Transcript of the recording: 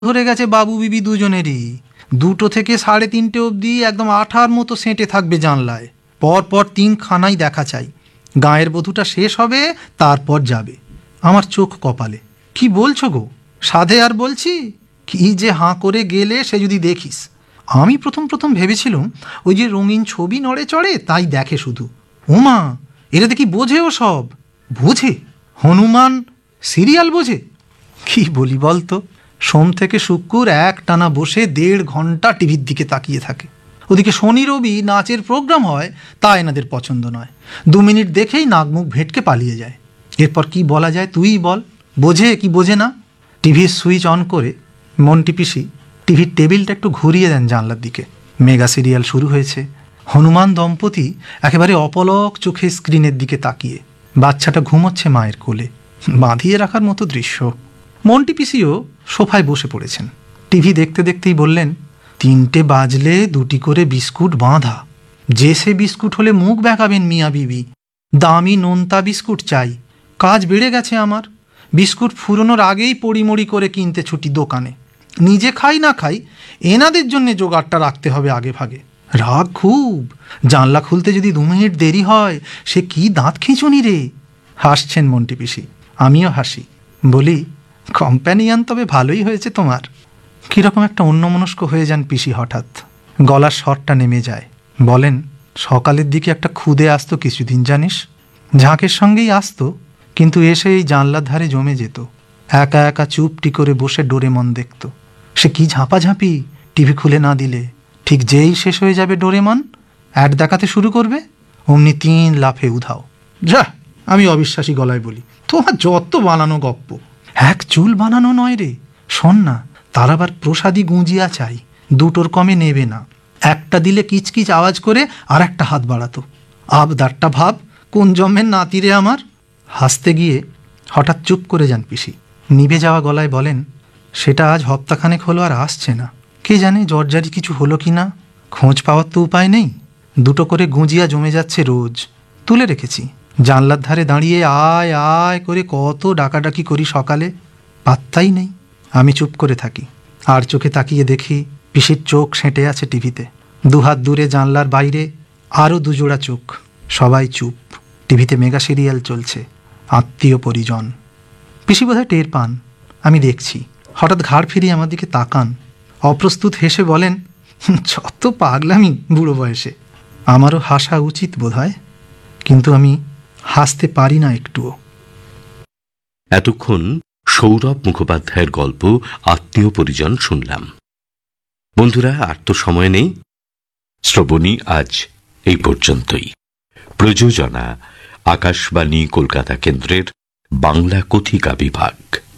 ধরে গেছে বাবু বিবি দুজনেরই। 2টো থেকে 3:30 অবধি একদম আঠার মতো সেঁটে থাকবে জানলায়। পরপর 3খানাই দেখা চাই। গায়ের বধূটা শেষ হবে, তারপর যাবে। আমার চোখ কপালে। কি বলছো গো? সাধে আর বলছি? কি যে হাঁ করে গেলে সে যদি দেখিস। আমি প্রথম প্রথম ভেবেছিলাম ওই যে রঙিন ছবি নড়ে চড়ে তাই দেখে শুধু। ওমা, এরা দেখি বোঝেও সব। বোঝে? হনুমান সিরিয়াল বোঝে? কি বলি বলতো, সোম থেকে শুক্র একটানা বসে 1.5 ঘন্টা টিভির দিকে তাকিয়ে থাকে। ওদিকে শনি রবি নাচের প্রোগ্রাম হয়, তা এনাদের পছন্দ নয়। 2 মিনিট দেখেই নাক মুখ ভেটকে পালিয়ে যায়। এরপর কি বলা যায় তুই বল? বোঝে কি বোঝে না? টিভির সুইচ অন করে মন্টি পিসি টিভির টেবিলটা একটু ঘুরিয়ে দেন জানলার দিকে। মেগা সিরিয়াল শুরু হয়েছে। হনুমান দম্পতি একেবারে অপলক চোখে স্ক্রিনের দিকে তাকিয়ে। বাচ্চাটা ঘুমোচ্ছে মায়ের কোলে। বাঁধিয়ে রাখার মতো দৃশ্য। মন্টি পিসিও সোফায় বসে পড়েছেন। টিভি দেখতে দেখতেই বললেন, 3টে বাজলে 2টি করে বিস্কুট বাঁধা। যে সে বিস্কুট হলে মুখ বেঁকাবেন মিয়া বিবি। দামি নোনতা বিস্কুট চাই। কাজ বেড়ে গেছে আমার। বিস্কুট ফুরোনোর আগেই পড়িমড়ি করে কিনতে ছুটি দোকানে। নিজে খাই না খাই, এনাদের জন্যে জোগাড়টা রাখতে হবে আগে ভাগে। রাগ খুব। জানলা খুলতে যদি 2 মিনিট দেরি হয়, সে কি দাঁত খিঁচুনি রে। হাসছেন মন্টি পিসি, আমিও হাসি। বলি, কম্প্যানিয়ান তবে ভালোই হয়েছে তোমার। কীরকম একটা অন্যমনস্ক হয়ে যান পিসি হঠাৎ। গলার স্বরটা নেমে যায়। বলেন, সকালের দিকে একটা ক্ষুদে আসতো কিছুদিন জানিস। ঝাঁকের সঙ্গেই আসতো, কিন্তু এসে এই জানলার ধারে জমে যেত। একা একা চুপটি করে বসে ডোরেমন দেখত। সে কি ঝাঁপাঝাঁপি টিভি খুলে না দিলে। ঠিক যেই শেষ হয়ে যাবে ডোরেমন, অ্যাড দেখাতে শুরু করবে, অমনি 3 লাফে উধাও। যা, আমি অবিশ্বাসী গলায় বলি, তোমার যত বানানো গপ্প। 1 চুল বানানো নয় রে, শোন না, তার আবার প্রসাদী গুঁজিয়া চাই। 2টোর কমে নেবে না। একটা দিলে কিচকিচ আওয়াজ করে আর একটা হাত বাড়াতো। আবদারটা ভাব, কোন জন্মের নাতি রে আমার। হাসতে গিয়ে হঠাৎ চুপ করে যান পিসি। নিভে যাওয়া গলায় বলেন, সেটা আজ হপ্তাখানেক হলো আর আসছে না। কে জানে জর্জারি কিছু হলো কি না। খোঁজ পাওয়ার তো উপায় নেই। 2টো করে গুঁজিয়া জমে যাচ্ছে রোজ। তুলে রেখেছি। জানলার ধারে দাঁড়িয়ে আয় আয় করে কত ডাকাডাকি করি সকালে, পাত্তাই নেই। আমি চুপ করে থাকি। আর চোখে তাকিয়ে দেখি পিসির চোখ সেঁটে আছে টিভিতে। 2 হাত দূরে জানলার বাইরে আরও 2 জোড়া চোখ। সবাই চুপ। টিভিতে মেগা সিরিয়াল চলছে, আত্মীয় পরিজন। পিসি বোধহয় টের পান আমি দেখছি। হঠাৎ ঘাড় ফিরিয়ে আমার দিকে তাকান। অপ্রস্তুত হেসে বলেন, যত পাগলামি বুড়ো বয়সে। আমারও হাসা উচিত বোধ হয়, কিন্তু আমি হাসতে পারি না একটুও। এতক্ষণ সৌরভ মুখোপাধ্যায়ের গল্প আত্মীয় পরিজন শুনলাম। বন্ধুরা, আর তো সময় নেই। শ্রবণী আজ এই পর্যন্তই। প্রযোজনা আকাশবাণী কলকাতা কেন্দ্রের বাংলা কথিকা বিভাগ।